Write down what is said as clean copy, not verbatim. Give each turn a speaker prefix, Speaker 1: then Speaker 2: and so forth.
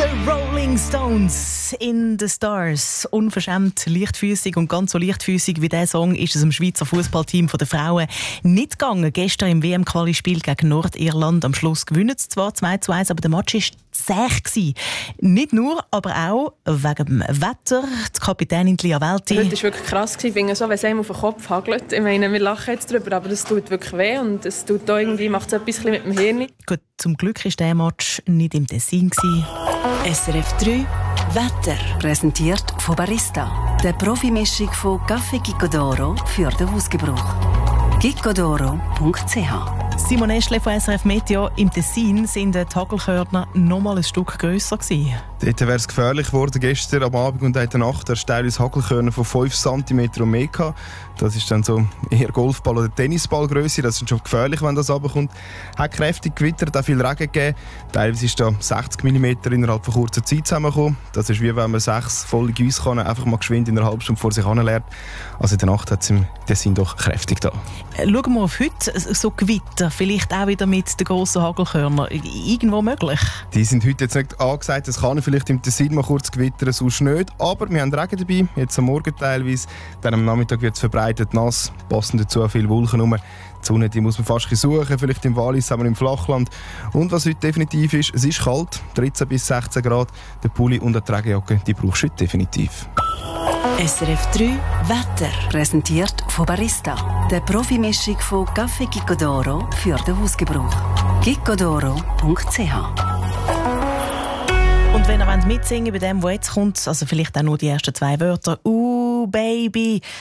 Speaker 1: The Rolling Stones in the Stars. Unverschämt leichtfüßig und ganz so leichtfüßig wie dieser Song ist es dem Schweizer Fußballteam der Frauen nicht gegangen. Gestern im WM-Quali-Spiel gegen Nordirland. Am Schluss gewinnen sie zwar 2:1, aber der Match war zäh. Nicht nur, aber auch wegen dem Wetter. Die Kapitänin Lia Welti.
Speaker 2: Heute war wirklich krass. Ich finde so, wenn es einem auf den Kopf hagelt. Ich meine, wir lachen jetzt darüber, aber das tut wirklich weh und es tut auch irgendwie, macht es etwas mit dem Hirn.
Speaker 1: Gut, zum Glück war dieser Match nicht im Tessin.
Speaker 3: SRF 3 Wetter. Präsentiert von Barista. Der Profimischung von Café Gicodoro für den Hausgebrauch. gicodoro.ch.
Speaker 1: Simon Eschle von SRF Meteo. Im Tessin sind die Hagelkörner noch mal ein Stück grösser gewesen.
Speaker 4: Dort wäre es gefährlich geworden gestern am Abend und heute Nacht. Da teilweise Hagelkörner von 5 cm und mehr gehabt. Das ist dann so eher Golfball- oder Tennisballgröße. Das ist schon gefährlich, wenn das runterkommt. Hat kräftig gewittert, auch viel Regen gegeben. Teilweise ist da 60 mm innerhalb von kurzer Zeit zusammengekommen. Das ist wie wenn man 6 volle Giesskannen einfach mal geschwind in einer halben Stunde vor sich hinlernt. Also in der Nacht hat es im Tessin doch kräftig da.
Speaker 1: Schauen wir auf heute. So Gewitter, vielleicht auch wieder mit den grossen Hagelkörnern. Irgendwo möglich?
Speaker 4: Die sind heute jetzt nicht angesagt. Es kann vielleicht im Tessin mal kurz gewittern, sonst nicht. Aber wir haben Regen dabei, jetzt am Morgen teilweise. Dann am Nachmittag wird es verbreitet nass, passend dazu viele Wolken rum. Die Sonne die muss man fast suchen, vielleicht im Wallis, aber im Flachland. Und was heute definitiv ist, es ist kalt, 13 bis 16 Grad. Der Pulli und die Regenjacke, die brauchst du heute definitiv.
Speaker 3: SRF 3 Wetter. Präsentiert von Barista. Der Profimischung von Café Gicodoro für den Hausgebrauch. gicodoro.ch.
Speaker 1: Und wenn ihr mitsingen wollt bei dem, was jetzt kommt, also vielleicht auch nur die ersten 2 Wörter, Baby,